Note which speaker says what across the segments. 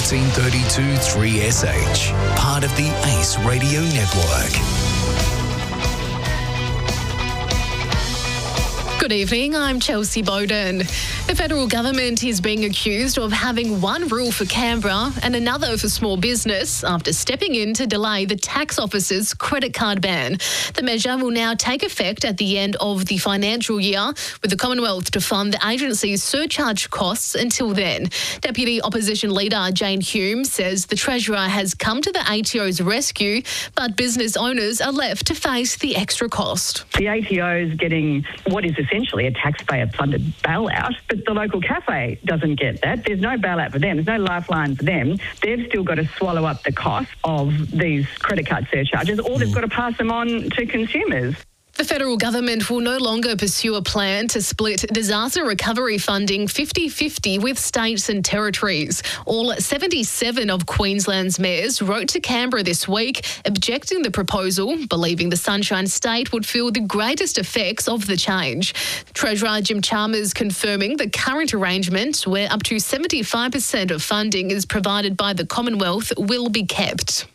Speaker 1: 1332 3SH, part of the Ace Radio Network.
Speaker 2: Good evening, I'm Chelsea Bowden. The federal government is being accused of having one rule for Canberra and another for small business after stepping in to delay the tax office's credit card ban. The measure will now take effect at the end of the financial year, with the Commonwealth to fund the agency's surcharge costs until then. Deputy Opposition Leader Jane Hume says the Treasurer has come to the ATO's rescue, but business owners are left to face the extra cost.
Speaker 3: The ATO is getting what is essentially a taxpayer-funded bailout, but the local cafe doesn't get that. There's no bailout for them. There's no lifeline for them. They've still got to swallow up the cost of these credit card surcharges, or they've got to pass them on to consumers.
Speaker 2: The federal government will no longer pursue a plan to split disaster recovery funding 50-50 with states and territories. All 77 of Queensland's mayors wrote to Canberra this week objecting the proposal, believing the Sunshine State would feel the greatest effects of the change. Treasurer Jim Chalmers confirming the current arrangement, where up to 75% of funding is provided by the Commonwealth, will be kept.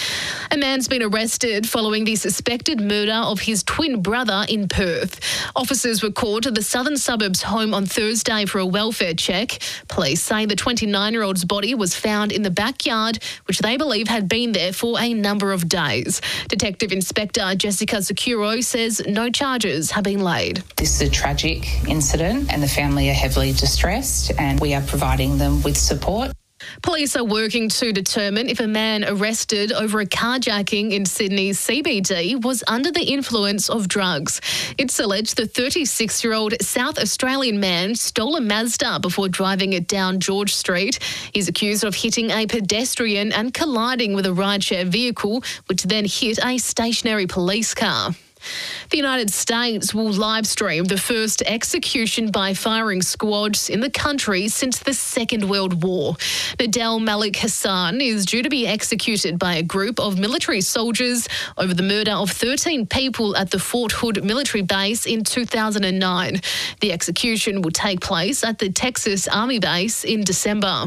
Speaker 2: A man's been arrested following the suspected murder of his twin brother in Perth. Officers were called to the southern suburbs home on Thursday for a welfare check. Police say the 29-year-old's body was found in the backyard, which they believe had been there for a number of days. Detective Inspector Jessica Securo says no charges have been laid.
Speaker 4: This is a tragic incident and the family are heavily distressed, and we are providing them with support.
Speaker 2: Police are working to determine if a man arrested over a carjacking in Sydney's CBD was under the influence of drugs. It's alleged the 36-year-old South Australian man stole a Mazda before driving it down George Street. He's accused of hitting a pedestrian and colliding with a rideshare vehicle, which then hit a stationary police car. The United States will live stream the first execution by firing squad in the country since the Second World War. Nadel Malik Hassan is due to be executed by a group of military soldiers over the murder of 13 people at the Fort Hood military base in 2009. The execution will take place at the Texas Army base in December.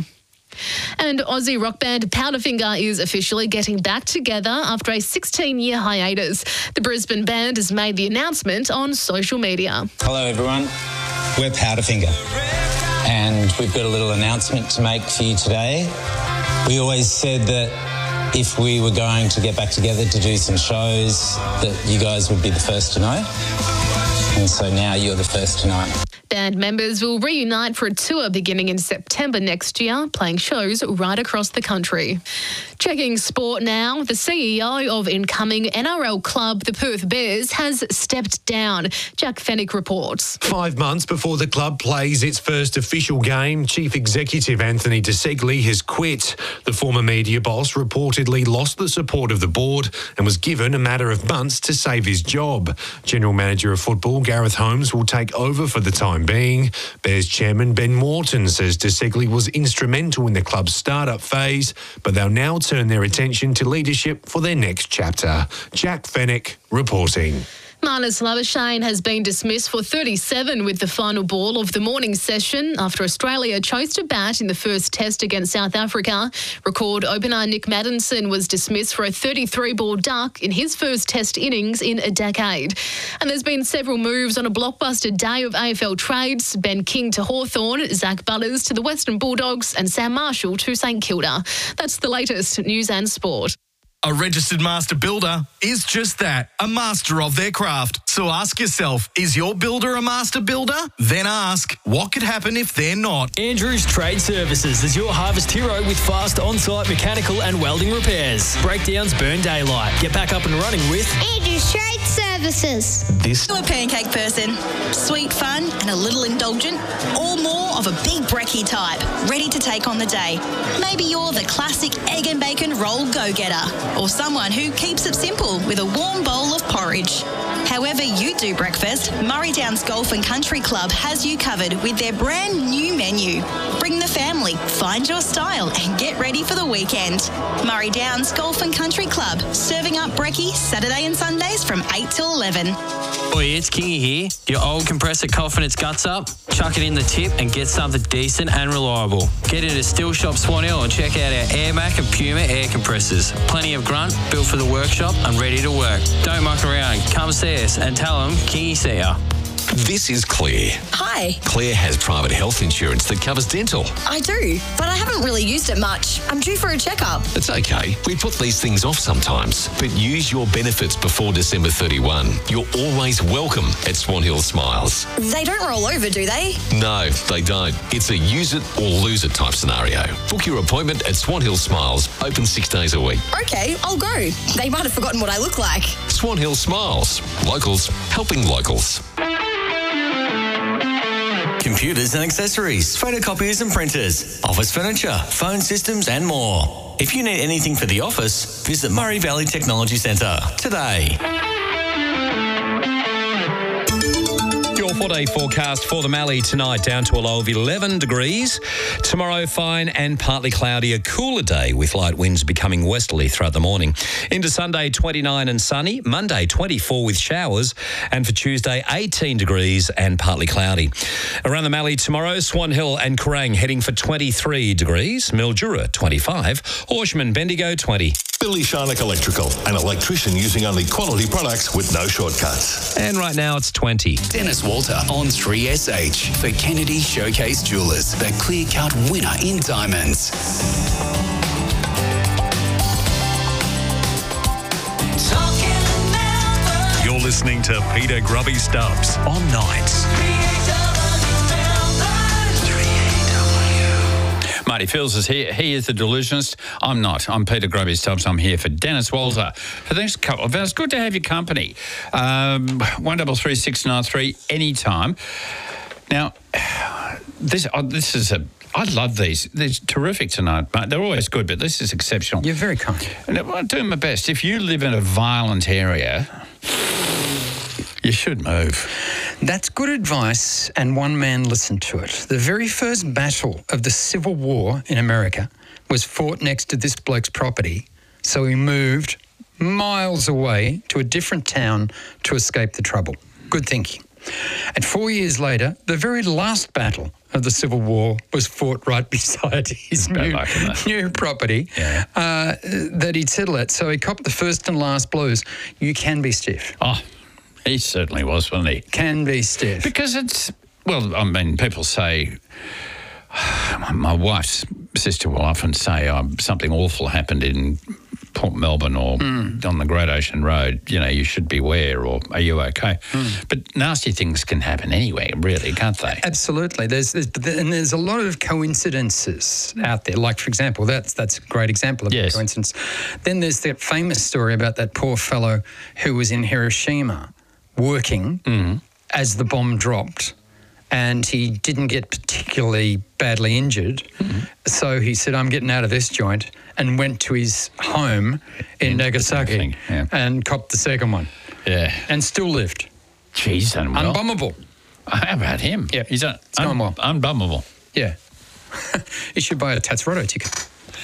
Speaker 2: And Aussie rock band Powderfinger is officially getting back together after a 16-year hiatus. The Brisbane band has made the announcement on social media.
Speaker 5: Hello everyone, we're Powderfinger and we've got a little announcement to make for you today. We always said that if we were going to get back together to do some shows, that you guys would be the first to know. And so now you're the first to know.
Speaker 2: Band members will reunite for a tour beginning in September next year, playing shows right across the country. Checking sport now, the CEO of incoming NRL club, the Perth Bears, has stepped down. Jack Fennick reports.
Speaker 6: 5 months before the club plays its first official game, Chief Executive Anthony De Segli has quit. The former media boss reportedly lost the support of the board and was given a matter of months to save his job. General Manager of Football Gareth Holmes will take over for the time being. Bears chairman Ben Morton says De Segli was instrumental in the club's start-up phase, but they'll now turn their attention to leadership for their next chapter. Jack Fennick reporting.
Speaker 2: Marnus Labuschagne has been dismissed for 37 with the final ball of the morning session after Australia chose to bat in the first test against South Africa. Record opener Nick Maddinson was dismissed for a 33-ball duck in his first test innings in a decade. And there's been several moves on a blockbuster day of AFL trades. Ben King to Hawthorn, Zach Butters to the Western Bulldogs and Sam Marshall to St Kilda. That's the latest news and sport.
Speaker 7: A registered master builder is just that, a master of their craft. So ask yourself, is your builder a master builder? Then ask, what could happen if they're not?
Speaker 8: Andrews Trade Services is your harvest hero with fast on-site mechanical and welding repairs. Breakdowns burn daylight. Get back up and running with
Speaker 9: Andrews Trade Services.
Speaker 10: Still a pancake person, sweet, fun and a little indulgent, or more of a big brekkie type, ready to take on the day. Maybe you're the classic egg and bacon roll go-getter, or someone who keeps it simple with a warm bowl of porridge. However you do breakfast, Murray Downs Golf and Country Club has you covered with their brand new menu. Bring Bring the family, find your style and get ready for the weekend. Murray Downs Golf and Country Club, serving up brekkie Saturday and Sundays from 8 till 11.
Speaker 8: Oi, it's Kingy here. Your old compressor coughing its guts up? Chuck it in the tip and get something decent and reliable. Get into Steel Shop Swan Hill and check out our AirMac and Puma air compressors. Plenty of grunt, built for the workshop and ready to work. Don't muck around. Come see us and tell them Kingy see ya.
Speaker 1: This is Claire.
Speaker 11: Hi.
Speaker 1: Claire has private health insurance that covers dental.
Speaker 11: I do, but I haven't really used it much. I'm due for a checkup.
Speaker 1: It's okay. We put these things off sometimes, but use your benefits before December 31. You're always welcome at Swan Hill Smiles.
Speaker 11: They don't roll over, do they?
Speaker 1: No, they don't. It's a use it or lose it type scenario. Book your appointment at Swan Hill Smiles, open 6 days a week.
Speaker 11: Okay, I'll go. They might have forgotten what I look like.
Speaker 1: Swan Hill Smiles. Locals helping locals.
Speaker 12: Computers and accessories, photocopiers and printers, office furniture, phone systems and more. If you need anything for the office, visit Murray Valley Technology Centre today.
Speaker 13: Your 4-day forecast for the Mallee tonight, down to a low of 11 degrees. Tomorrow, fine and partly cloudy, a cooler day with light winds becoming westerly throughout the morning. Into Sunday, 29 and sunny. Monday, 24 with showers. And for Tuesday, 18 degrees and partly cloudy. Around the Mallee tomorrow, Swan Hill and Kerrang heading for 23 degrees. Mildura, 25. Horsham, Bendigo, 20.
Speaker 14: Billy Sharnock Electrical, an electrician using only quality products with no shortcuts.
Speaker 13: And right now it's 20.
Speaker 1: Dennis Walter on 3SH for Kennedy Showcase Jewelers, the clear-cut winner in diamonds.
Speaker 15: You're listening to Peter Grubby Stubbs on Nights.
Speaker 16: Marty Fields is here. He is the delusionist. I'm not. I'm Peter Grubby Stubbs. I'm here for Dennis Walter. For the next couple of hours, good to have your company. 133693 anytime. Now, this is a... I love these. They're terrific tonight. They're always good, but this is exceptional.
Speaker 17: You're very kind.
Speaker 16: And I'm doing my best. If you live in a violent area, you should move.
Speaker 17: That's good advice, and one man listened to it. The very first battle of the Civil War in America was fought next to this bloke's property, so he moved miles away to a different town to escape the trouble. Good thinking. And 4 years later, the very last battle of the Civil War was fought right beside his new property that he'd settled at. So he copped the first and last blows. You can be stiff.
Speaker 16: Oh, he certainly was, wasn't he?
Speaker 17: Can be stiff.
Speaker 16: Because it's, well, I mean, people say, my wife's sister will often say, something awful happened in Port Melbourne or on the Great Ocean Road, you know, you should beware, or are you okay? But nasty things can happen anyway, really, can't they?
Speaker 17: Absolutely. There's a lot of coincidences out there. Like, for example, that's a great example of a coincidence. Then there's that famous story about that poor fellow who was in Hiroshima working as the bomb dropped, and he didn't get particularly badly injured. So he said, I'm getting out of this joint, and went to his home in Nagasaki and copped the second one.
Speaker 16: Yeah.
Speaker 17: And still lived.
Speaker 16: Jeez, well.
Speaker 17: Unbummable.
Speaker 16: How about him?
Speaker 17: Yeah.
Speaker 16: He's
Speaker 17: it's going well.
Speaker 16: Unbummable.
Speaker 17: Yeah. He should buy a Tatsroto ticket.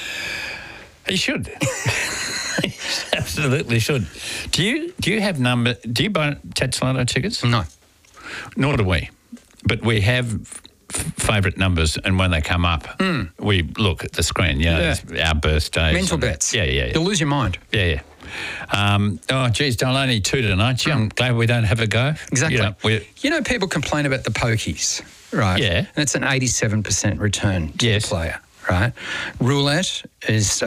Speaker 16: He should. He absolutely should. Do you buy Tatsroto tickets?
Speaker 17: No.
Speaker 16: Nor do we. But we have favourite numbers, and when they come up, we look at the screen, you know, our birthdays.
Speaker 17: Mental bets.
Speaker 16: Yeah.
Speaker 17: You'll lose your mind.
Speaker 16: Yeah. Oh, geez, don't only two tonight. Gee, I'm glad we don't have a go.
Speaker 17: Exactly. You know, people complain about the pokies, right?
Speaker 16: Yeah.
Speaker 17: And it's an 87% return to the player, right? Roulette is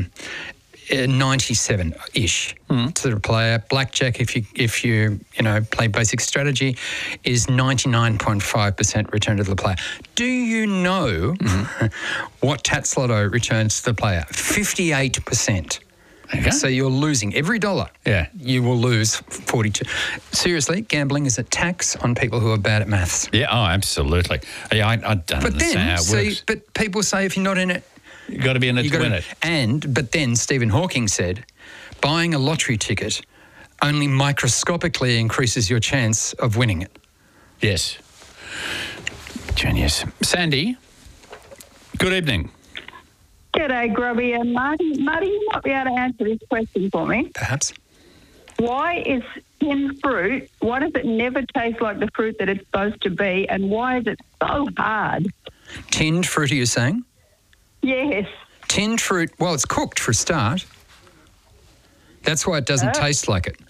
Speaker 17: 97-ish to the player. Blackjack, if you play basic strategy, is 99.5% return to the player. Do you know what Tatsloto returns to the player? 58%.
Speaker 16: Okay.
Speaker 17: So you're losing every dollar.
Speaker 16: Yeah.
Speaker 17: You will lose 42. Seriously, gambling is a tax on people who are bad at maths.
Speaker 16: Yeah. Oh, absolutely. Yeah, I don't understand how it works.
Speaker 17: But people say if you're not in it,
Speaker 16: you've got to be in it to win it.
Speaker 17: But then Stephen Hawking said, buying a lottery ticket only microscopically increases your chance of winning it.
Speaker 16: Yes. Genius. Sandy, Good evening.
Speaker 18: G'day, Grubby and Marty. Marty, you might be able to answer this question for me.
Speaker 17: Perhaps.
Speaker 18: Why is tinned fruit, why does it never taste like the fruit that it's supposed to be, and why is it so hard?
Speaker 17: Tinned fruit, are you saying?
Speaker 18: Yes.
Speaker 17: Tinned fruit, well, it's cooked for a start. That's why it doesn't taste like it.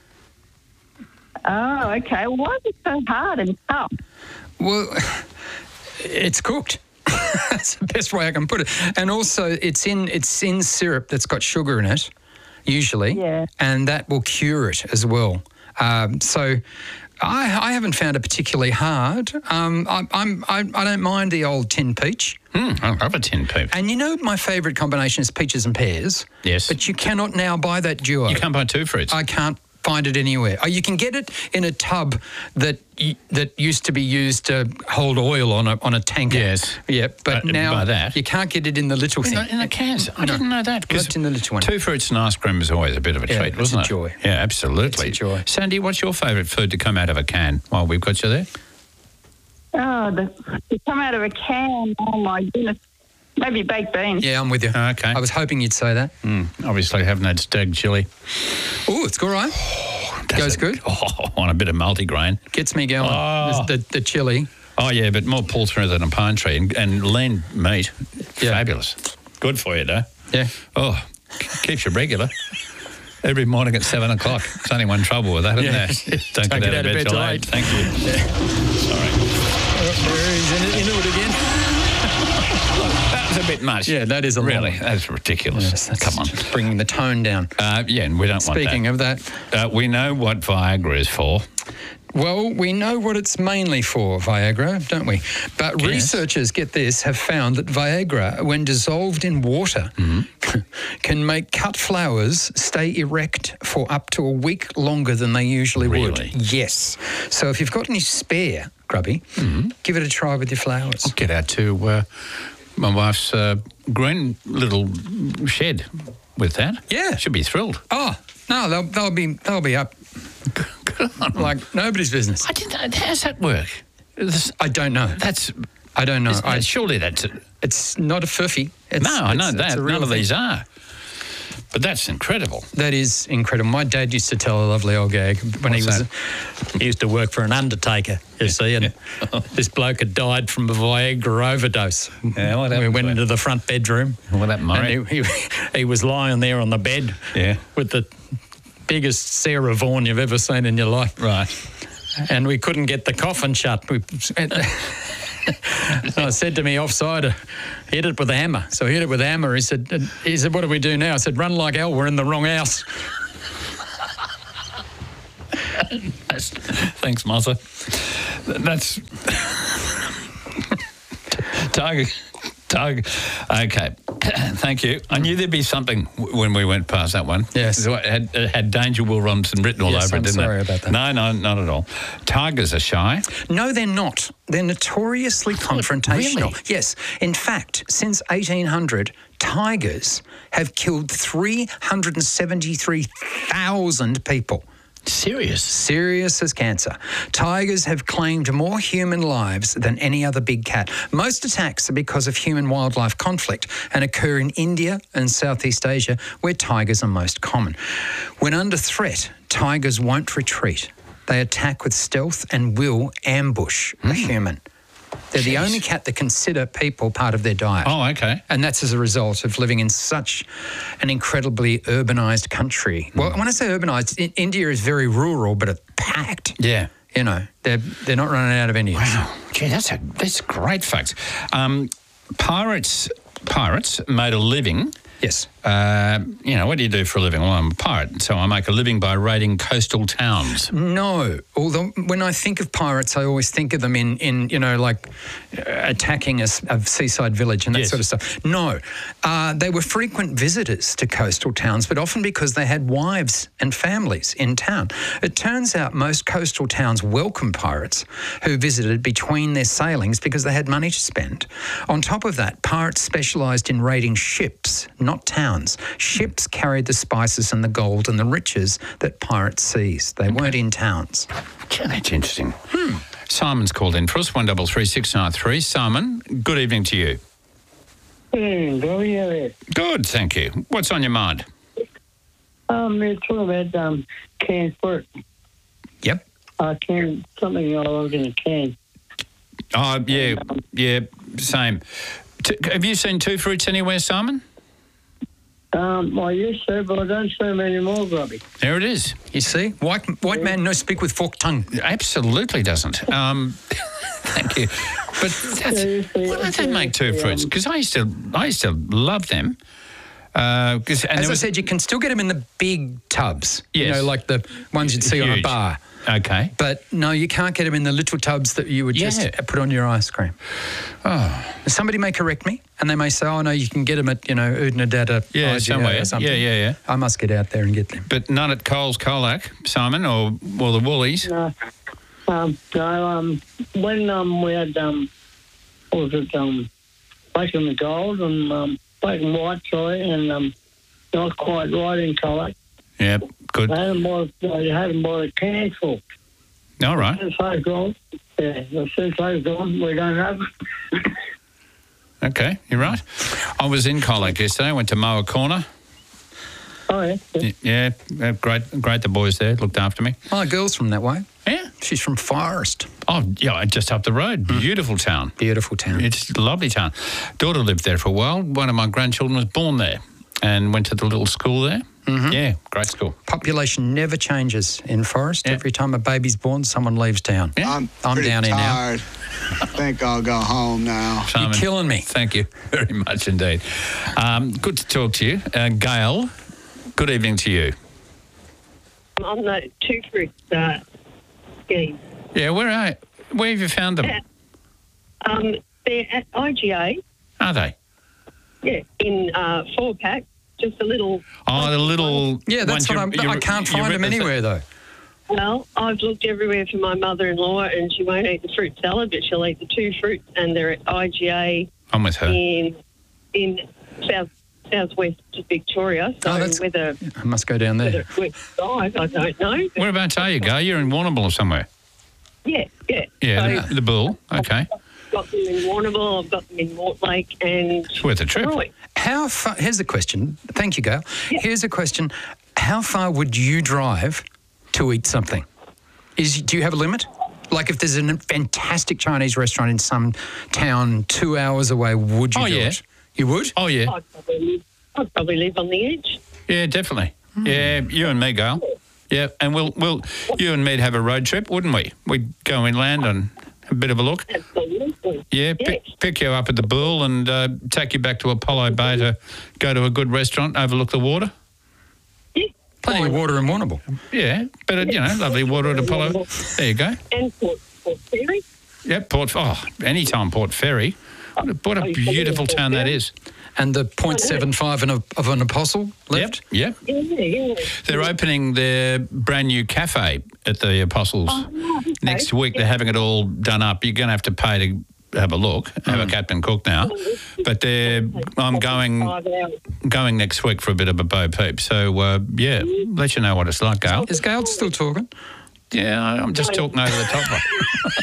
Speaker 18: Oh, okay. Why is it so hard and tough?
Speaker 17: Well, it's cooked. That's the best way I can put it. And also, it's in syrup that's got sugar in it, usually, and that will cure it as well. So I haven't found it particularly hard. I don't mind the old tin peach.
Speaker 16: I love a tin peach.
Speaker 17: And you know my favourite combination is peaches and pears.
Speaker 16: Yes.
Speaker 17: But you cannot now buy that duo.
Speaker 16: You can't buy two fruits.
Speaker 17: I can't find it anywhere. Oh, you can get it in a tub that used to be used to hold oil on a tanker.
Speaker 16: Yes.
Speaker 17: Yeah, but now
Speaker 16: buy that.
Speaker 17: you can't get it in the little thing.
Speaker 16: In the cans. I didn't know that.
Speaker 17: It's in the little one.
Speaker 16: Two fruits and ice cream is always a bit of a treat, wasn't it?
Speaker 17: It's a joy.
Speaker 16: Yeah, absolutely.
Speaker 17: It's a joy.
Speaker 16: Sandy, what's your favourite food to come out of a can while we've got you there?
Speaker 18: Oh, to come out of a can, oh my goodness. Maybe baked beans.
Speaker 17: Yeah, I'm with you.
Speaker 16: Okay.
Speaker 17: I was hoping you'd say that.
Speaker 16: Obviously, haven't had stag chili.
Speaker 17: Oh, it's all right. Goes good.
Speaker 16: On a bit of multigrain.
Speaker 17: Gets me going. The chili.
Speaker 16: Oh, yeah, but more pull through than a pine tree and lean meat. Fabulous. Good for you, though.
Speaker 17: Yeah.
Speaker 16: Oh, keeps you regular. Every morning at 7 o'clock. There's only one trouble with that, isn't there? Don't get out of bed till 8. Thank you.
Speaker 17: Sorry. He's into it again.
Speaker 16: That's a bit much.
Speaker 17: Yeah, that is a lot.
Speaker 16: Really, that's ridiculous.
Speaker 17: Yes, that's
Speaker 16: Come on.
Speaker 17: Bringing the tone down.
Speaker 16: Yeah, and we don't want that.
Speaker 17: Speaking of that.
Speaker 16: We know what Viagra is for.
Speaker 17: Well, we know what it's mainly for, Viagra, don't we? But researchers, get this, have found that Viagra, when dissolved in water, can make cut flowers stay erect for up to a week longer than they usually would. Yes. So if you've got any spare, Grubby, give it a try with your flowers.
Speaker 16: I'll get out to my wife's green little shed with that.
Speaker 17: Yeah.
Speaker 16: She'll be thrilled.
Speaker 17: Oh, no, they'll be up like nobody's business.
Speaker 16: I didn't know. How does that work?
Speaker 17: I don't know. I don't know.
Speaker 16: Surely that's...
Speaker 17: It's not a furphy.
Speaker 16: I know that. None of these are. But that's incredible.
Speaker 17: That is incredible. My dad used to tell a lovely old gag when he used to work for an undertaker, you see, and this bloke had died from a Viagra overdose.
Speaker 16: Yeah,
Speaker 17: we went into the front bedroom.
Speaker 16: What happened, Murray?
Speaker 17: And he was lying there on the bed with the biggest Sarah Vaughan you've ever seen in your life.
Speaker 16: Right.
Speaker 17: And we couldn't get the coffin shut. I said to me offside, hit it with a hammer. So I hit it with a hammer. He said, what do we do now? I said, run like hell, we're in the wrong house.
Speaker 16: Thanks, Martha. That's... Tug. Okay. Thank you. I knew there'd be something when we went past that one.
Speaker 17: Yes.
Speaker 16: It had Danger Will Robinson written all over it, didn't it?
Speaker 17: Sorry about that.
Speaker 16: No, not at all. Tigers are shy.
Speaker 17: No, they're not. They're notoriously confrontational.
Speaker 16: Really?
Speaker 17: Yes. In fact, since 1800, tigers have killed 373,000 people. Serious as cancer. Tigers have claimed more human lives than any other big cat. Most attacks are because of human-wildlife conflict and occur in India and Southeast Asia, where tigers are most common. When under threat, tigers won't retreat. They attack with stealth and will ambush a human. They're the only cat that consider people part of their diet.
Speaker 16: Oh, okay.
Speaker 17: And that's as a result of living in such an incredibly urbanised country. Well, when I say urbanised, India is very rural, but it's packed.
Speaker 16: Yeah.
Speaker 17: You know, they're not running out of Indians.
Speaker 16: Wow. Gee, that's great facts. Pirates made a living.
Speaker 17: Yes.
Speaker 16: What do you do for a living? Well, I'm a pirate, so I make a living by raiding coastal towns.
Speaker 17: No. Although when I think of pirates, I always think of them in attacking a seaside village and that sort of stuff. No. They were frequent visitors to coastal towns, but often because they had wives and families in town. It turns out most coastal towns welcomed pirates who visited between their sailings because they had money to spend. On top of that, pirates specialised in raiding ships, not towns. Ships carried the spices and the gold and the riches that pirates seized. They weren't in towns.
Speaker 16: Yeah, that's interesting. Simon's called in for us, 133693. Simon, good evening to you. Good, thank you. What's on your mind?
Speaker 19: It's all about canned fruit.
Speaker 16: Yep.
Speaker 19: Something I love in a can.
Speaker 16: Oh, yeah, same. Have you seen two fruits anywhere, Simon?
Speaker 19: I used to, but I don't see them anymore, Grubby.
Speaker 16: There it is.
Speaker 17: You see? White man no speak with forked tongue.
Speaker 16: Absolutely doesn't. Thank you. But why don't they make two fruits? Because I used to love them.
Speaker 17: As I said, you can still get them in the big tubs.
Speaker 16: Yes.
Speaker 17: You know, like the ones you'd see on a bar.
Speaker 16: Okay.
Speaker 17: But no, you can't get them in the little tubs that you would just put on your ice cream.
Speaker 16: Oh.
Speaker 17: Somebody may correct me, and they may say, oh, no, you can get them at, Udnadada.
Speaker 16: Yeah, somewhere.
Speaker 17: Or something.
Speaker 16: Yeah.
Speaker 17: I must get out there and get them.
Speaker 16: But none at Coles Colac, Simon, or the Woolies?
Speaker 19: No. When we had, bacon and gold and bacon white, and not quite right in colour.
Speaker 16: Yeah, good.
Speaker 19: They had them by the can full.
Speaker 16: All right.
Speaker 19: Since they've gone, we don't have them.
Speaker 16: Okay, you're right. I was in Colac yesterday. I went to Moa Corner.
Speaker 19: Oh, yeah.
Speaker 16: Yeah, great. The boys there looked after me.
Speaker 17: Oh, the girl's from that way.
Speaker 16: Yeah.
Speaker 17: She's from Forest.
Speaker 16: Oh, yeah, just up the road. Beautiful town.
Speaker 17: Beautiful town.
Speaker 16: It's a lovely town. Daughter lived there for a while. One of my grandchildren was born there and went to the little school there.
Speaker 17: Mm-hmm.
Speaker 16: Yeah, great school.
Speaker 17: Population never changes in Forest. Yeah. Every time a baby's born, someone leaves town.
Speaker 16: Yeah.
Speaker 17: I'm down here now.
Speaker 20: I think I'll go home now.
Speaker 16: Simon,
Speaker 17: you're killing me.
Speaker 16: Thank you very much indeed. Good to talk to you. Gail, good evening to you.
Speaker 21: On the two fruit scheme.
Speaker 16: Yeah, where have you found them?
Speaker 21: They're at IGA.
Speaker 16: Are they?
Speaker 21: Yeah, in 4-pack, just a little...
Speaker 16: Oh, the little...
Speaker 17: Yeah, that's what I can't find them anywhere, though.
Speaker 21: Well, I've looked everywhere for my mother-in-law, and she won't eat the fruit salad, but she'll eat the two fruits, and they're at IGA...
Speaker 16: I'm with her.
Speaker 21: In southwest Victoria, so whether...
Speaker 17: I must go down there.
Speaker 21: I don't know.
Speaker 16: Whereabouts are you, Gail? You're in Warrnambool or somewhere?
Speaker 21: Yeah.
Speaker 16: Yeah,
Speaker 21: so,
Speaker 16: the Bull, okay.
Speaker 21: I've got them in Warrnambool, I've got them in Mortlake, and...
Speaker 16: It's worth a trip.
Speaker 21: Roy.
Speaker 17: How far... Here's a question. Thank you, Gail. Yeah. Here's a question. How far would you drive to eat something? Do you have a limit? Like if there's a fantastic Chinese restaurant in some town 2 hours away, would you do it? You would?
Speaker 16: Oh, yeah.
Speaker 21: I'd probably live on the edge.
Speaker 16: Yeah, definitely. Yeah, you and me, Gail. Yeah, and we'll you and me'd have a road trip, wouldn't we? We'd go inland and have a bit of a look.
Speaker 21: Absolutely.
Speaker 16: Yeah, pick you up at the Bull and take you back to Apollo Bay to go to a good restaurant, overlook the water.
Speaker 21: Yeah.
Speaker 17: Plenty of water in Warrnambool.
Speaker 16: Yeah, but, lovely water at Apollo. There you go.
Speaker 21: And Port Fairy.
Speaker 16: Yep, anytime Port Ferry. What a beautiful town that is.
Speaker 17: And the 0.75 of an Apostle left?
Speaker 16: Yep.
Speaker 21: Yeah.
Speaker 16: They're opening their brand new cafe at the Apostles next week. They're having it all done up. You're going to have to pay to have a look, have a Captain Cook now. But I'm going next week for a bit of a bo peep. So, let you know what it's like, Gail.
Speaker 17: Is Gail still talking?
Speaker 16: Yeah, I'm just talking over the top of her.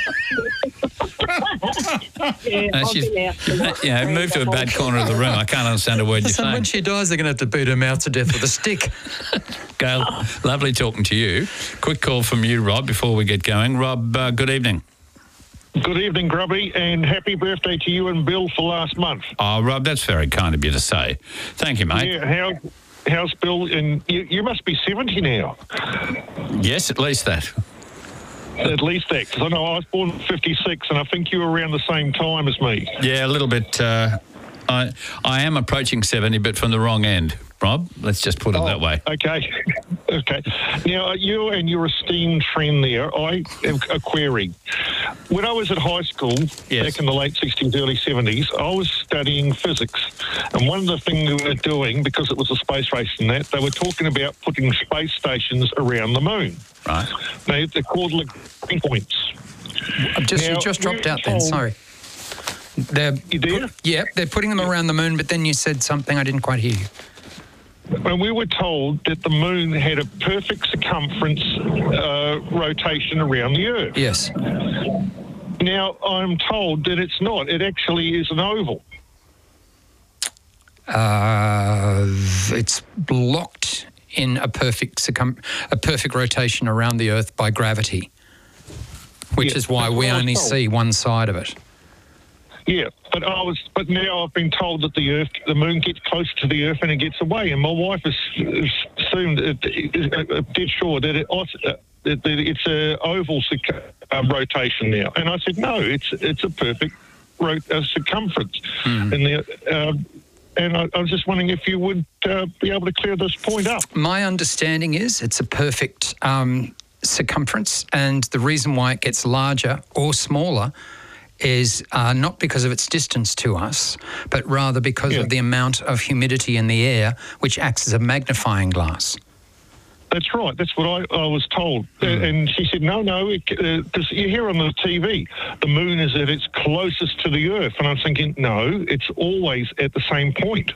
Speaker 16: Moved to a bad corner of the room. I can't understand a word you're saying.
Speaker 17: When she dies, they're going to have to beat her mouth to death with a stick.
Speaker 16: Gail, lovely talking to you. Quick call from you, Rob, before we get going. Rob, good evening.
Speaker 22: Good evening, Grubby, and happy birthday to you and Bill for last month.
Speaker 16: Oh, Rob, that's very kind of you to say. Thank you, mate.
Speaker 22: Yeah, how's Bill? And you must be 70 now.
Speaker 16: Yes, at least that.
Speaker 22: At least that, because I know I was born in 56, and I think you were around the same time as me.
Speaker 16: Yeah, a little bit. I am approaching 70, but from the wrong end, Rob. Let's just put it that way.
Speaker 22: Okay. Okay. Now, you and your esteemed friend there, I have a query. When I was at high school, back in the late 60s, early 70s, I was studying physics. And one of the things we were doing, because it was a space race and that, they were talking about putting space stations around the moon.
Speaker 16: Right.
Speaker 22: Now, they're called Lagrange points.
Speaker 17: You just dropped out then, sorry.
Speaker 22: You did?
Speaker 17: They're putting them around the moon, but then you said something I didn't quite hear you.
Speaker 22: And we were told that the moon had a perfect circumference rotation around the Earth.
Speaker 17: Yes.
Speaker 22: Now, I'm told that it's not. It actually is an oval.
Speaker 17: It's blocked in a perfect rotation around the Earth by gravity, which is why we only see one side of it.
Speaker 22: Yeah, but now I've been told that the moon gets closer to the Earth and it gets away, and my wife has assumed, dead sure that it's a oval rotation now, and I said no, it's a perfect circumference, and I was just wondering if you would be able to clear this point up.
Speaker 17: My understanding is it's a perfect circumference, and the reason why it gets larger or smaller is not because of its distance to us, but rather because of the amount of humidity in the air, which acts as a magnifying glass.
Speaker 22: That's right. That's what I was told. And she said, no, because you hear on the TV, the moon is at its closest to the Earth. And I'm thinking, no, it's always at the same point.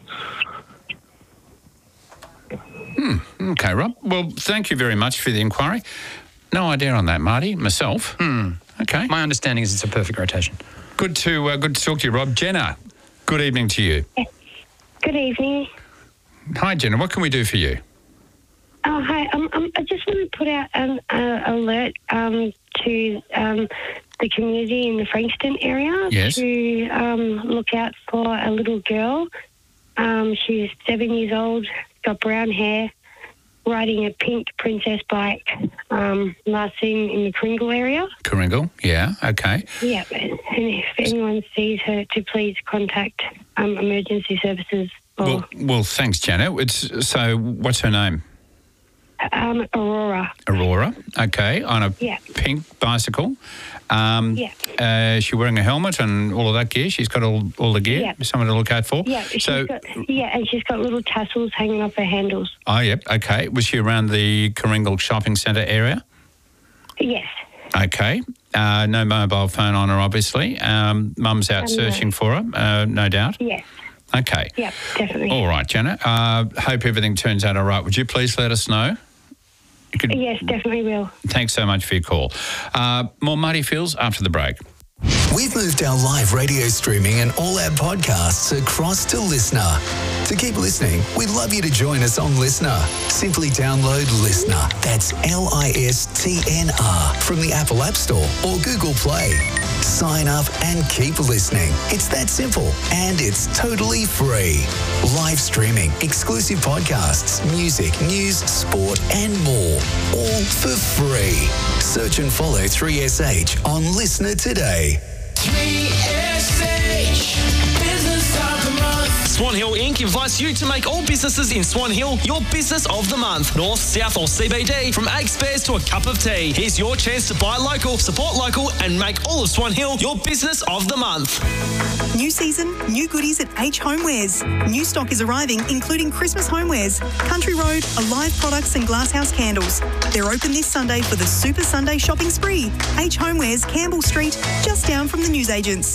Speaker 16: Okay, Rob. Well, thank you very much for the inquiry. No idea on that, Marty. Myself. Okay.
Speaker 17: My understanding is it's a perfect rotation.
Speaker 16: Good to talk to you, Rob. Jenna, good evening to you.
Speaker 3: Good evening.
Speaker 16: Hi, Jenna. What can we do for you?
Speaker 3: Oh, hi. I just want to put out an alert to the community in the Frankston area to look out for a little girl. She's 7 years old, got brown hair, riding a pink princess bike, last seen in the Kringle area.
Speaker 16: Kringle, yeah, okay.
Speaker 3: Yeah, and if anyone sees her, to please contact emergency services.
Speaker 16: Well, thanks, Jenna. So what's her name?
Speaker 3: Aurora.
Speaker 16: Aurora, okay, on a pink bicycle. Is she wearing a helmet and all of that gear? She's got all the gear? Someone to look out for?
Speaker 3: Yeah, and she's got little tassels hanging off her handles.
Speaker 16: Oh, yep, okay. Was she around the Kringle shopping centre area?
Speaker 3: Yes.
Speaker 16: Okay. No mobile phone on her, obviously. Mum's out searching for her, no doubt?
Speaker 3: Yes.
Speaker 16: Okay.
Speaker 3: Yep, definitely.
Speaker 16: All right, Jenna. Hope everything turns out all right. Would you please let us know?
Speaker 3: Yes, definitely will.
Speaker 16: Thanks so much for your call. More Marty Fields after the break.
Speaker 4: We've moved our live radio streaming and all our podcasts across to Listener. To keep listening, we'd love you to join us on Listener. Simply download Listener. That's LISTNR from the Apple App Store or Google Play. Sign up and keep listening. It's that simple, and it's totally free. Live streaming, exclusive podcasts, music, news, sport, and more. All for free. Search and follow 3SH on Listener today.
Speaker 23: 3SH, Business of the Month. Swan Hill Inc. invites you to make all businesses in Swan Hill your business of the month. North, south or CBD, from egg spares to a cup of tea. Here's your chance to buy local, support local and make all of Swan Hill your business of the month.
Speaker 24: New season, new goodies at H Homewares. New stock is arriving, including Christmas homewares, Country Road, Alive products and Glasshouse candles. They're open this Sunday for the Super Sunday shopping spree. H Homewares, Campbell Street, just down from the newsagents.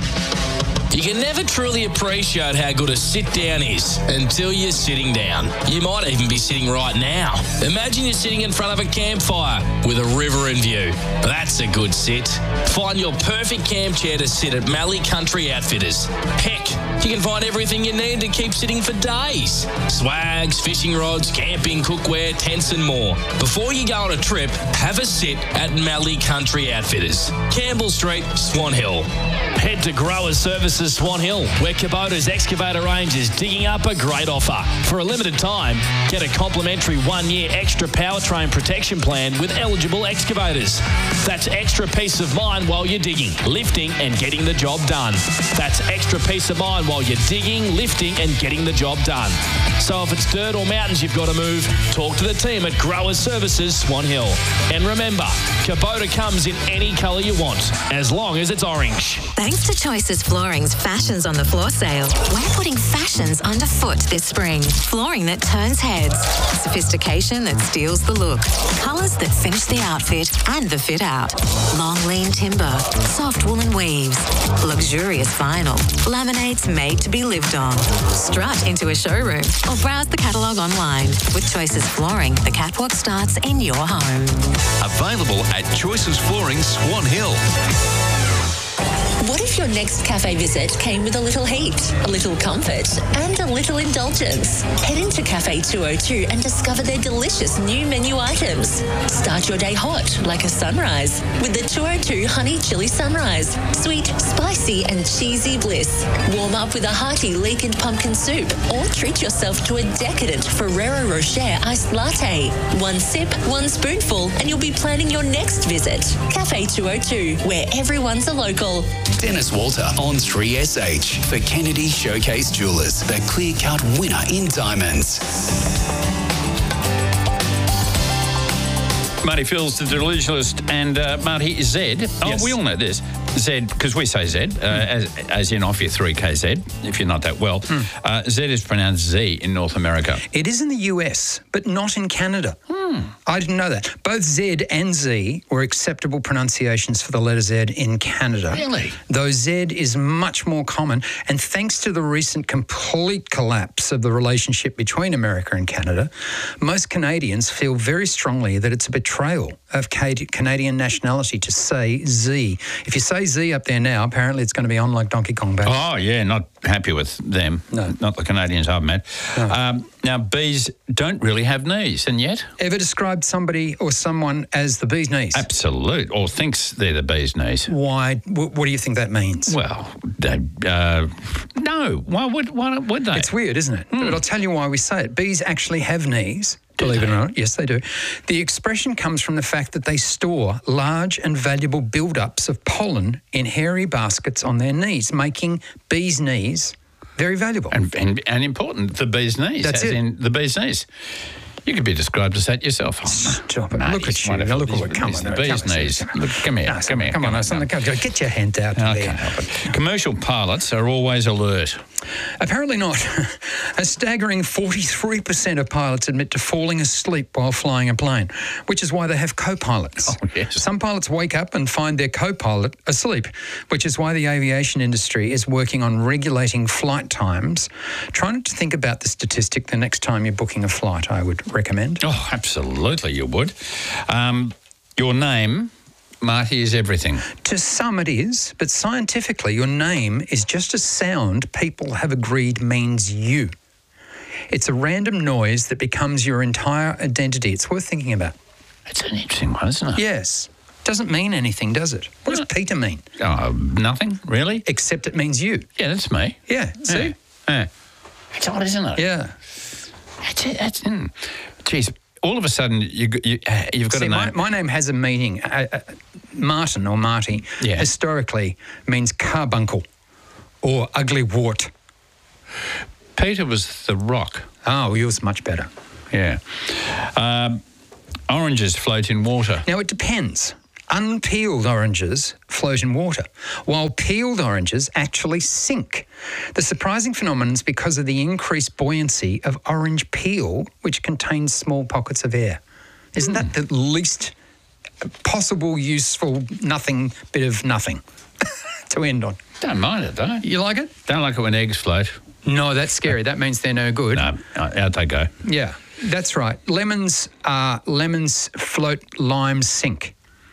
Speaker 23: You can never truly appreciate how good a sit down is until you're sitting down. You might even be sitting right now. Imagine you're sitting in front of a campfire with a river in view. That's a good sit. Find your perfect camp chair to sit at Mallee Country Outfitters. Heck, you can find everything you need to keep sitting for days. Swags, fishing rods, camping, cookware, tents and more. Before you go on a trip, have a sit at Mallee Country Outfitters. Campbell Street, Swan Hill. Head to Growers Services Swan Hill, where Kubota's excavator range is digging up a great offer. For a limited time, get a complimentary 1 year extra powertrain protection plan with eligible excavators. That's extra peace of mind while you're digging, lifting and getting the job done. That's extra peace of mind while you're digging, lifting and getting the job done. So if it's dirt or mountains you've got to move, talk to the team at Growers Services Swan Hill. And remember, Kubota comes in any colour you want, as long as it's orange.
Speaker 25: Thanks to Choices Flooring's Fashions on the Floor sale, we're putting fashions underfoot this spring. Flooring that turns heads, sophistication that steals the look, colours that finish the outfit and the fit out. Long lean timber, soft woolen weaves, luxurious vinyl, laminates made to be lived on. Strut into a showroom or browse the catalogue online. With Choices Flooring, the catwalk starts in your home.
Speaker 1: Available at Choices Flooring Swan Hill.
Speaker 2: What if your next cafe visit came with a little heat, a little comfort, and a little indulgence? Head into Cafe 202 and discover their delicious new menu items. Start your day hot, like a sunrise, with the 202 Honey Chili Sunrise. Sweet, spicy, and cheesy bliss. Warm up with a hearty leek and pumpkin soup, or treat yourself to a decadent Ferrero Rocher iced latte. One sip, one spoonful, and you'll be planning your next visit. Cafe 202, where everyone's a local.
Speaker 4: Dennis Walter on 3SH for Kennedy Showcase Jewelers, the clear-cut winner in diamonds.
Speaker 16: Marty Phil's the delusionalist, and Marty Zed. Oh, we all know this. Zed, because we say Zed, as in off your 3KZ, if you're not that well. Zed is pronounced Z in North America.
Speaker 17: It is in the US, but not in Canada. I didn't know that. Both Z and Z were acceptable pronunciations for the letter Z in Canada.
Speaker 16: Really?
Speaker 17: Though Z is much more common, and thanks to the recent complete collapse of the relationship between America and Canada, most Canadians feel very strongly that it's a betrayal of Canadian nationality to say Z. If you say Z up there now, apparently it's going to be on like Donkey Kong Bash.
Speaker 16: Oh, yeah, not happy with them. No. Not the Canadians I've met. No. Now, bees don't really have knees, and yet?
Speaker 17: Ever described somebody or someone as the bee's knees?
Speaker 16: Absolute, or thinks they're the bee's knees.
Speaker 17: Why? What do you think that means?
Speaker 16: Well, they, no. Why would they?
Speaker 17: It's weird, isn't it? But I'll tell you why we say it. Bees actually have knees. Believe it or not, yes, they do. The expression comes from the fact that they store large and valuable build-ups of pollen in hairy baskets on their knees, making bees' knees very valuable.
Speaker 16: And important, the bees' knees.
Speaker 17: That's
Speaker 16: as
Speaker 17: it.
Speaker 16: in the bees' knees. You could be described as that yourself.
Speaker 17: Stop it. Look at you. Look at what comes on.
Speaker 16: The bees' knees. Look, come here.
Speaker 17: Come on, get your hand out.
Speaker 16: I can't help it. Commercial pilots are always alert.
Speaker 17: Apparently not. A staggering 43% of pilots admit to falling asleep while flying a plane, which is why they have co-pilots.
Speaker 16: Oh, yes.
Speaker 17: Some pilots wake up and find their co-pilot asleep, which is why the aviation industry is working on regulating flight times. Try not to think about the statistic the next time you're booking a flight, I would recommend.
Speaker 16: Oh, absolutely you would. Your name, Marty, is everything.
Speaker 17: To some it is, but scientifically your name is just a sound people have agreed means you. It's a random noise that becomes your entire identity. It's worth thinking about.
Speaker 16: It's an interesting one, isn't it?
Speaker 17: Yes. Doesn't mean anything, does it? What does Peter mean?
Speaker 16: Nothing, really.
Speaker 17: Except it means you.
Speaker 16: Yeah, that's me.
Speaker 17: Yeah, see?
Speaker 16: Yeah. It's odd, isn't it?
Speaker 17: Yeah.
Speaker 16: Geez, all of a sudden you've got a name.
Speaker 17: My name has a meaning. Martin or Marty historically means carbuncle or ugly wart.
Speaker 16: Peter was the Rock.
Speaker 17: Oh, yours much better.
Speaker 16: Yeah. Oranges float in water.
Speaker 17: Now, it depends. Unpeeled oranges float in water, while peeled oranges actually sink. The surprising phenomenon is because of the increased buoyancy of orange peel, which contains small pockets of air. Isn't that the least possible useful bit of nothing to end on?
Speaker 16: Don't mind it, though.
Speaker 17: You like it?
Speaker 16: Don't like it when eggs float.
Speaker 17: No, that's scary. That means they're no good.
Speaker 16: No, out they go.
Speaker 17: Yeah, that's right. Lemons float, limes sink.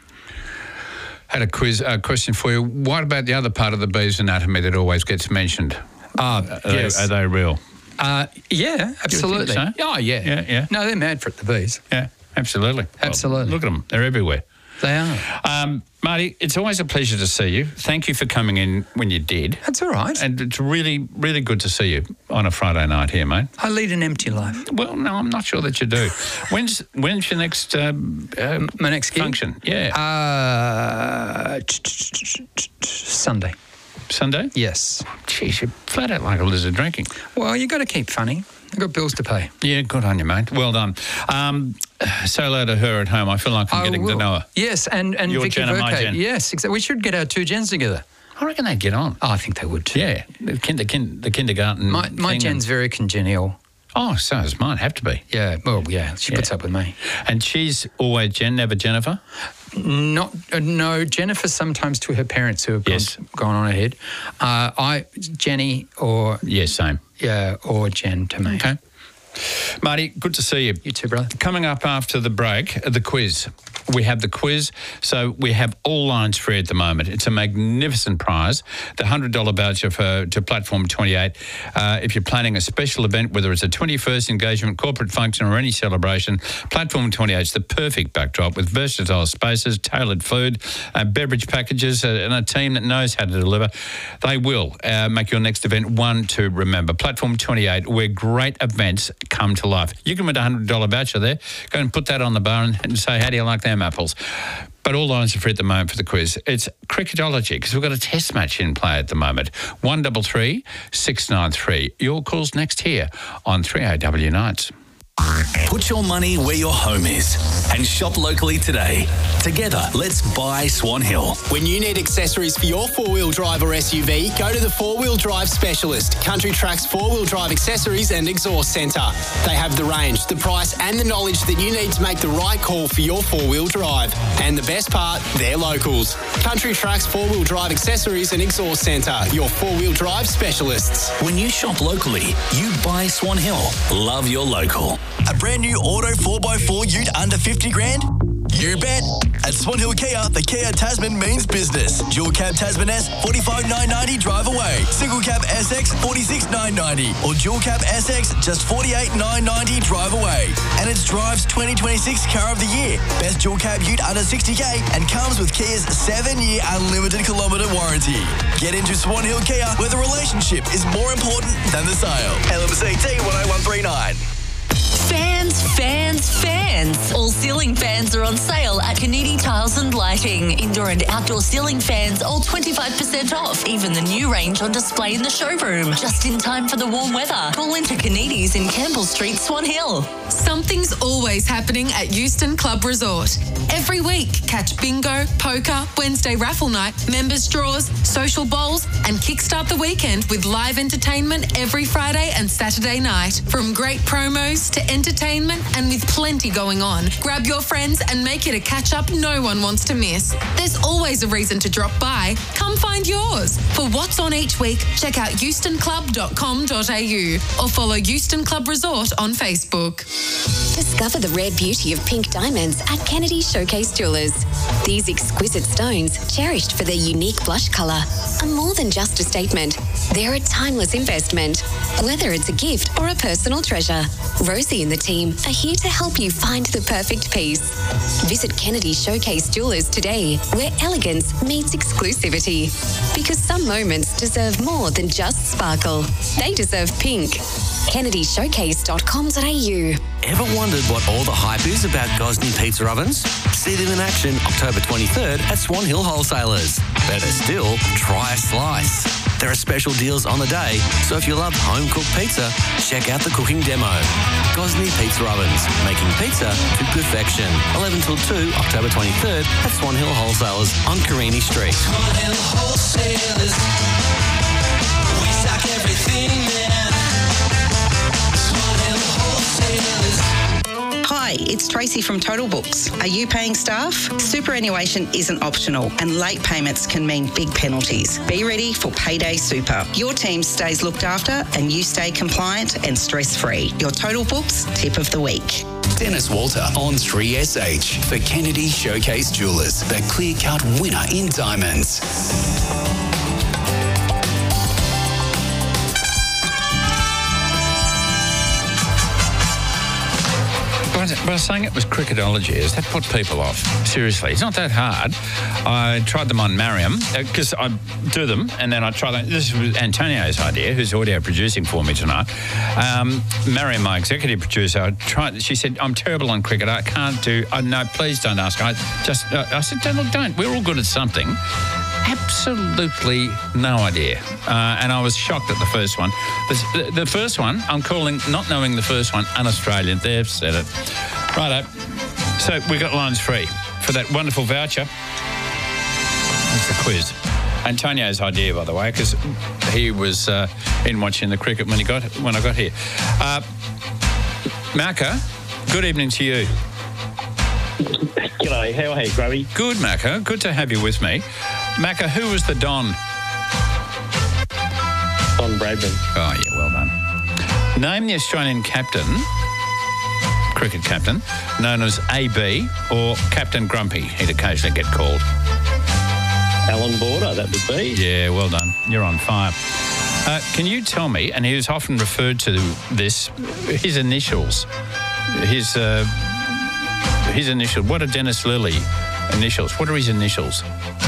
Speaker 16: Had a question for you. What about the other part of the bee's anatomy that always gets mentioned?
Speaker 17: Yes.
Speaker 16: Are they real?
Speaker 17: Yeah, absolutely.
Speaker 16: So?
Speaker 17: Oh, yeah.
Speaker 16: Yeah.
Speaker 17: No, they're mad for it, the bees.
Speaker 16: Yeah, absolutely.
Speaker 17: Absolutely.
Speaker 16: Well, look at them. They're everywhere.
Speaker 17: They are.
Speaker 16: Marty, it's always a pleasure to see you. Thank you for coming in when you did.
Speaker 17: That's all right.
Speaker 16: And it's really, really good to see you on a Friday night here, mate.
Speaker 17: I lead an empty life.
Speaker 16: Well, no, I'm not sure that you do. When's your next
Speaker 17: my next gig?
Speaker 16: Function? Yeah.
Speaker 17: Sunday.
Speaker 16: Sunday?
Speaker 17: Yes.
Speaker 16: Geez, you're flat out like a lizard drinking.
Speaker 17: Well, you got to keep funny. I've got bills to pay.
Speaker 16: Yeah, good on you, mate. Well done. Say hello to her at home. I feel like I'm getting to know her.
Speaker 17: Yes, and
Speaker 16: Your
Speaker 17: Vicky
Speaker 16: Jen and my
Speaker 17: Burkett.
Speaker 16: Jen.
Speaker 17: Yes, exactly. We should get our two Jens together.
Speaker 16: I reckon they'd get on.
Speaker 17: Oh, I think they would too.
Speaker 16: Yeah, the kindergarten.
Speaker 17: My Jen's very congenial.
Speaker 16: Oh, so does mine. Have to be.
Speaker 17: Yeah, well, yeah, she puts up with me.
Speaker 16: And she's always Jen, never Jennifer?
Speaker 17: No, Jennifer sometimes to her parents who have gone on ahead. Jenny or...
Speaker 16: Yeah, same.
Speaker 17: Yeah, or Jen to me.
Speaker 16: Okay. Marty, good to see you.
Speaker 17: You too, brother.
Speaker 16: Coming up after the break, the quiz. we have the quiz. So we have all lines free at the moment. It's a magnificent prize. The $100 voucher to Platform 28. If you're planning a special event, whether it's a 21st engagement, corporate function or any celebration, Platform 28 is the perfect backdrop with versatile spaces, tailored food, beverage packages and a team that knows how to deliver. They will make your next event one to remember. Platform 28, where great events come to life. You can win a $100 voucher there. Go and put that on the bar and say, how do you like them apples? But all lines are free at the moment for the quiz. It's cricketology because we've got a test match in play at the moment. 133 693. Your call's next here on 3AW Nights.
Speaker 5: Put your money where your home is and shop locally today. Together, let's buy Swan Hill.
Speaker 6: When you need accessories for your four-wheel drive or SUV, go to the four-wheel drive specialist, Country Track's four-wheel drive accessories and exhaust centre. They have the range, the price and the knowledge that you need to make the right call for your four-wheel drive. And the best part, they're locals. Country Track's four-wheel drive accessories and exhaust centre, your four-wheel drive specialists.
Speaker 5: When you shop locally, you buy Swan Hill. Love your local.
Speaker 7: A brand new auto 4x4 ute under 50 grand? You bet. At Swan Hill Kia, the Kia Tasman means business. Dual cab Tasman S, 45,990 drive away. Single cab SX, 46,990. Or dual cab SX, just 48,990 drive away. And it's Drive's 2026 Car of the Year. Best dual cab ute under 60k and comes with Kia's 7-year unlimited kilometre warranty. Get into Swan Hill Kia, where the relationship is more important than the sale. LMCT 10139.
Speaker 2: Fans. All ceiling fans are on sale at Canidi Tiles and Lighting. Indoor and outdoor ceiling fans, all 25% off. Even the new range on display in the showroom. Just in time for the warm weather. Call into Canidi's in Campbell Street, Swan Hill.
Speaker 9: Something's always happening at Euston Club Resort. Every week, catch bingo, poker, Wednesday raffle night, members draws, social bowls, and kickstart the weekend with live entertainment every Friday and Saturday night. From great promos to entertainment and with plenty going on. Grab your friends and make it a catch-up no one wants to miss. There's always a reason to drop by. Come find yours. For what's on each week, check out eustonclub.com.au or follow Euston Club Resort on Facebook.
Speaker 25: Discover the rare beauty of pink diamonds at Kennedy Showcase Jewellers. These exquisite stones, cherished for their unique blush colour, are more than just a statement. They're a timeless investment. Whether it's a gift or a personal treasure, Rosie and the team are here to help you find the perfect piece. Visit Kennedy Showcase Jewellers today, where elegance meets exclusivity. Because some moments deserve more than just sparkle. They deserve pink. KennedyShowcase.com.au.
Speaker 12: Ever wondered what all the hype is about Gosney pizza ovens? See them in action October 23rd at Swan Hill Wholesalers. Better still, try a slice. There are special deals on the day, so if you love home-cooked pizza, check out the cooking demo. Gosney Pizza Ovens, making pizza to perfection. 11 till 2, October 23rd at Swan Hill Wholesalers on Carini Street.
Speaker 10: Swan Hill Wholesalers. We stock everything there. Swan Hill Wholesalers.
Speaker 26: Hi, it's Tracy from Total Books. Are you paying staff? Superannuation isn't optional and late payments can mean big penalties. Be ready for Payday Super. Your team stays looked after and you stay compliant and stress-free. Your Total Books tip of the week.
Speaker 4: Dennis Walter on 3SH for Kennedy Showcase Jewellers, the clear-cut winner in diamonds.
Speaker 16: But I was saying it was cricketology. Does that put people off? Seriously, it's not that hard. I tried them on Mariam because I do them and then I try them. This was Antonio's idea, who's audio producing for me tonight. Mariam, my executive producer, she said, I'm terrible on cricket. I can't do, no, please don't ask. I said, don't. We're all good at something. Absolutely no idea. And I was shocked at the first one. The first one, I'm calling, not knowing the first one, un-Australian. They've said it. Righto. So we got lines free for that wonderful voucher. That's the quiz. Antonio's idea, by the way, because he was in watching the cricket when I got here. Macca, good evening to you.
Speaker 27: G'day, how are you, Grubby?
Speaker 16: Good, Macca. Good to have you with me. Macca, who was the Don?
Speaker 27: Don Bradman.
Speaker 16: Oh, yeah, well done. Name the Australian captain cricket captain, known as AB or Captain Grumpy. He'd occasionally get called.
Speaker 8: Alan Border, that would be.
Speaker 16: Yeah, well done. You're on fire. Can you tell me, and he was often referred to this, his initials. His initials. What are Dennis Lilly initials? What are his initials?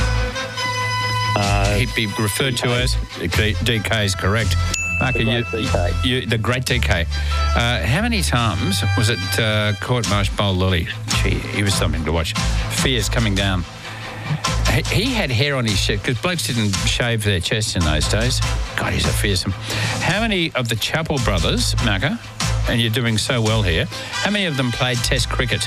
Speaker 16: He'd be referred to as DK is correct. Marco, the great DK. How many times was it court-martial Bowl Lilly? Gee, he was something to watch. Fears coming down. He had hair on his shirt because blokes didn't shave their chests in those days. God, he's a fearsome. How many of the Chappell brothers, Marco, and you're doing so well here, how many of them played Test cricket?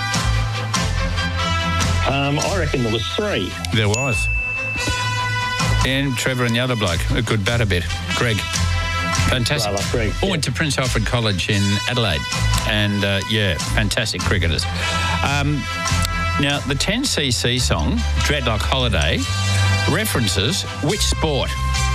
Speaker 8: I reckon there was 3.
Speaker 16: There was. And Trevor and the other bloke, a good batter bit, Greg. Fantastic.
Speaker 8: Greg,
Speaker 16: yeah. Went to Prince Alfred College in Adelaide. And, fantastic cricketers. Now, the 10cc song, Dreadlock Holiday, references which sport?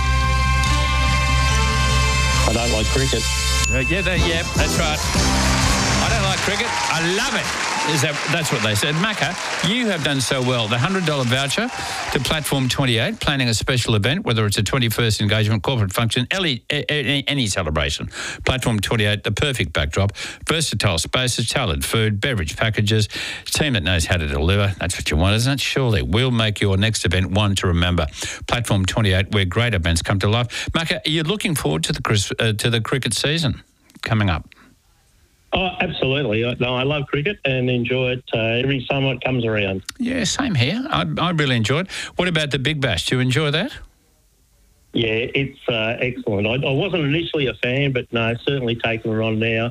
Speaker 8: I don't like cricket.
Speaker 16: That's right. I don't like cricket. I love it. That's what they said. Macca, you have done so well. The $100 voucher to Platform 28, planning a special event, whether it's a 21st engagement, corporate function, any celebration. Platform 28, the perfect backdrop, versatile spaces, tailored food, beverage packages, team that knows how to deliver. That's what you want, isn't it? Surely. We'll make your next event one to remember. Platform 28, where great events come to life. Macca, are you looking forward to the cricket season coming up?
Speaker 8: Oh, absolutely. I love cricket and enjoy it every summer it comes around.
Speaker 16: Yeah, same here. I really enjoy it. What about the Big Bash? Do you enjoy that?
Speaker 8: Yeah, it's excellent. I wasn't initially a fan, but no, certainly taking it on now.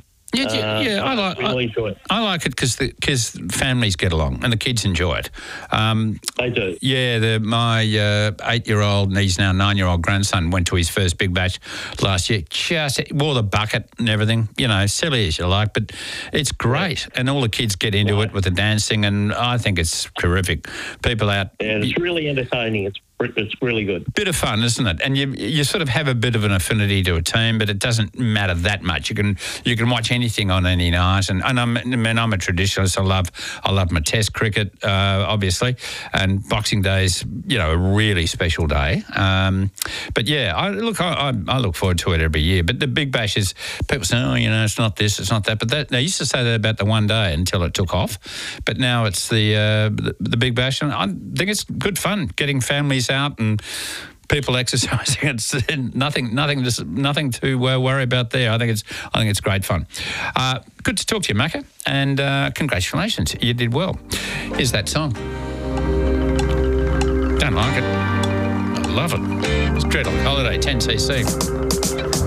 Speaker 16: I
Speaker 8: really enjoy it.
Speaker 16: I like it because families get along and the kids enjoy it.
Speaker 8: They do.
Speaker 16: Yeah, my 8-year-old and he's now 9-year-old grandson went to his first Big Bash last year. Just wore the bucket and everything, silly as you like, but it's great. And all the kids get into it with the dancing, and I think it's terrific. People out.
Speaker 8: Yeah, it's really entertaining. It's really good.
Speaker 16: Bit of fun, isn't it? And you sort of have a bit of an affinity to a team, but it doesn't matter that much. You can watch anything on any night, and I'm a traditionalist. I love my Test cricket, obviously, and Boxing Day's a really special day. But yeah, I look forward to it every year. But the Big Bash is, people say, it's not this, it's not that. But they used to say that about the one day until it took off. But now it's the Big Bash, and I think it's good fun getting families out and people exercising. It's nothing to worry about there. I think it's great fun. Good to talk to you, Macca, and congratulations, you did well. Here's that song. Don't like it. I love it. It's Dreadlock Holiday, 10cc.